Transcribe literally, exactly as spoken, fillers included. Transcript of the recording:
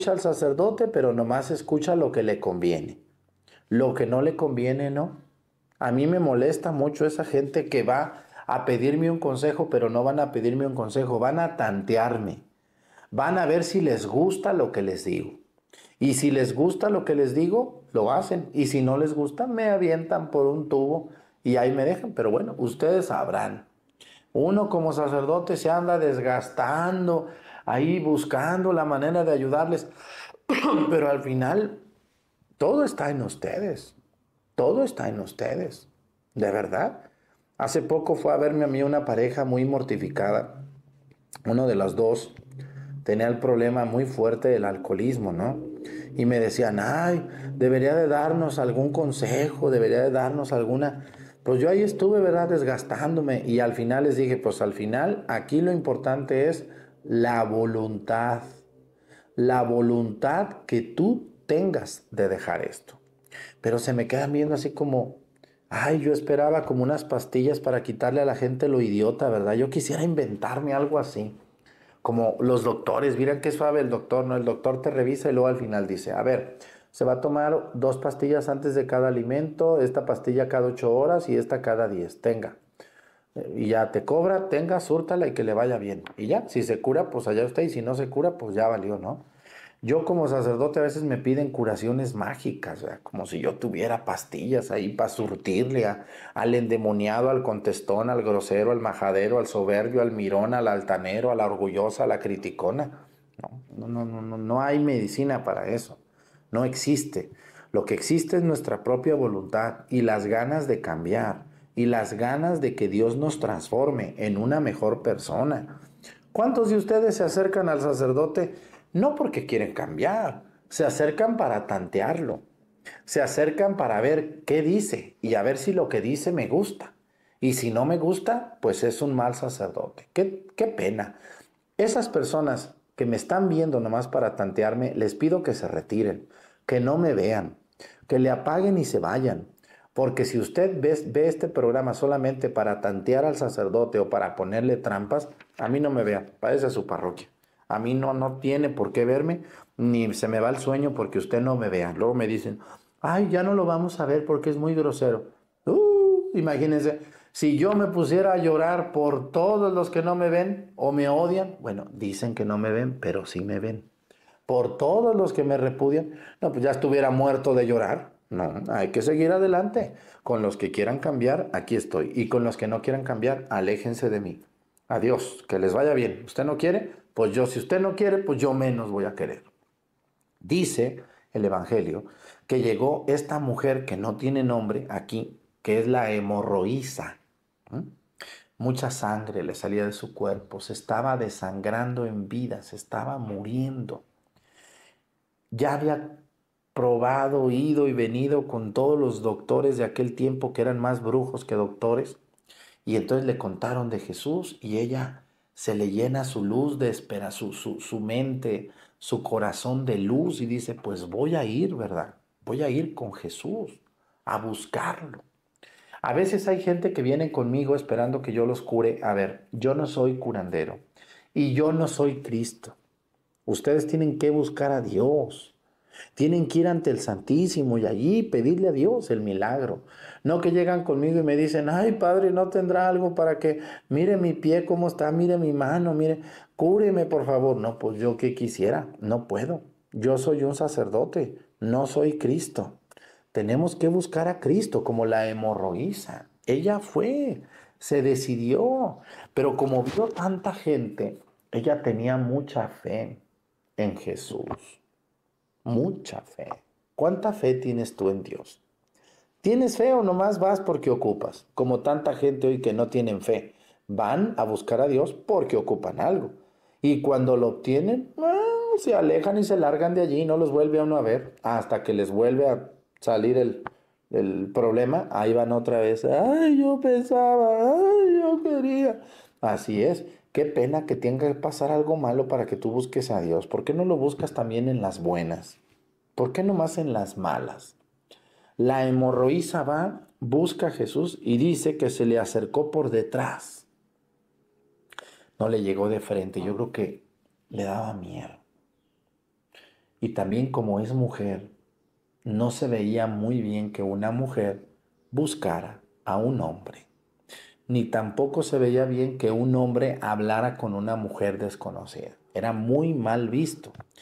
al sacerdote, pero nomás escucha lo que le conviene. Lo que no le conviene, no. A mí me molesta mucho esa gente que va a pedirme un consejo, pero no van a pedirme un consejo, van a tantearme. Van a ver si les gusta lo que les digo. Y si les gusta lo que les digo, lo hacen. Y si no les gusta, me avientan por un tubo y ahí me dejan. Pero bueno, ustedes sabrán. Uno como sacerdote se anda desgastando, ahí buscando la manera de ayudarles. Pero al final, todo está en ustedes. Todo está en ustedes. De verdad. Hace poco fue a verme a mí una pareja muy mortificada. Uno de los dos tenía el problema muy fuerte del alcoholismo, ¿no? Y me decían, ay, debería de darnos algún consejo, debería de darnos alguna... Pues yo ahí estuve, ¿verdad? Desgastándome y al final les dije, pues al final aquí lo importante es la voluntad, la voluntad que tú tengas de dejar esto. Pero se me quedan viendo así como, ay, yo esperaba como unas pastillas para quitarle a la gente lo idiota, ¿verdad? Yo quisiera inventarme algo así. Como los doctores, miren qué suave el doctor, ¿no? El doctor te revisa y luego al final dice, a ver, se va a tomar dos pastillas antes de cada alimento, esta pastilla cada ocho horas y esta cada diez, tenga. Y ya te cobra, tenga, súrtala y que le vaya bien. Y ya, si se cura, pues allá usted, y si no se cura, pues ya valió, ¿no? Yo como sacerdote a veces me piden curaciones mágicas, ¿verdad? Como si yo tuviera pastillas ahí para surtirle a- al endemoniado, al contestón, al grosero, al majadero, al soberbio, al mirón, al altanero, a la orgullosa, a la criticona. No, no, no, no, no, no hay medicina para eso. No existe. Lo que existe es nuestra propia voluntad y las ganas de cambiar y las ganas de que Dios nos transforme en una mejor persona. ¿Cuántos de ustedes se acercan al sacerdote no porque quieren cambiar? Se acercan para tantearlo. Se acercan para ver qué dice y a ver si lo que dice me gusta. Y si no me gusta, pues es un mal sacerdote. Qué, qué pena. Esas personas que me están viendo nomás para tantearme, les pido que se retiren, que no me vean, que le apaguen y se vayan. Porque si usted ve, ve este programa solamente para tantear al sacerdote o para ponerle trampas, a mí no me vea, váyase a su parroquia. A mí no, no tiene por qué verme, ni se me va el sueño porque usted no me vea. Luego me dicen, ay, ya no lo vamos a ver porque es muy grosero. Uh, imagínense, si yo me pusiera a llorar por todos los que no me ven o me odian, bueno, dicen que no me ven, pero sí me ven. Por todos los que me repudian, no, pues ya estuviera muerto de llorar. No, hay que seguir adelante. Con los que quieran cambiar, aquí estoy. Y con los que no quieran cambiar, aléjense de mí. Adiós, que les vaya bien. ¿Usted no quiere? Pues yo, si usted no quiere, pues yo menos voy a querer. Dice el Evangelio que llegó esta mujer que no tiene nombre aquí, que es la hemorroísa. ¿Mm? Mucha sangre le salía de su cuerpo, se estaba desangrando en vida, se estaba muriendo. Ya había probado, ido y venido con todos los doctores de aquel tiempo que eran más brujos que doctores. Y entonces le contaron de Jesús y ella se le llena su luz de esperanza, su, su, su mente, su corazón de luz y dice, pues voy a ir, ¿verdad? Voy a ir con Jesús a buscarlo. A veces hay gente que viene conmigo esperando que yo los cure. A ver, yo no soy curandero y yo no soy Cristo. Ustedes tienen que buscar a Dios. Tienen que ir ante el Santísimo y allí pedirle a Dios el milagro. No que llegan conmigo y me dicen, ay Padre, ¿no tendrá algo para que mire mi pie cómo está, mire mi mano, mire, cúreme por favor? No, pues yo qué quisiera, no puedo. Yo soy un sacerdote, no soy Cristo. Tenemos que buscar a Cristo como la hemorroísa. Ella fue, se decidió, pero como vio tanta gente, ella tenía mucha fe en Jesús. Mucha fe. ¿Cuánta fe tienes tú en Dios? ¿Tienes fe o nomás vas porque ocupas? Como tanta gente hoy que no tienen fe. Van a buscar a Dios porque ocupan algo. Y cuando lo obtienen, ah, se alejan y se largan de allí y no los vuelve a uno a ver. Hasta que les vuelve a salir el, el problema. Ahí van otra vez. Ay, yo pensaba, ay, yo quería. Así es. Qué pena que tenga que pasar algo malo para que tú busques a Dios. ¿Por qué no lo buscas también en las buenas? ¿Por qué nomás en las malas? La hemorroísa va, busca a Jesús y dice que se le acercó por detrás. No le llegó de frente. Yo creo que le daba miedo. Y también como es mujer, no se veía muy bien que una mujer buscara a un hombre, ni tampoco se veía bien que un hombre hablara con una mujer desconocida. Era muy mal visto.